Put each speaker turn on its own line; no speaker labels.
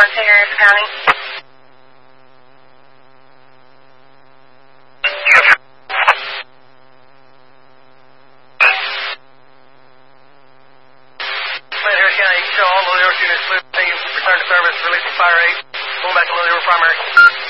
St. Harris County. St. Harris County, you can show all Little River units, return to service, releasing fire 8, going back to Little River Primary.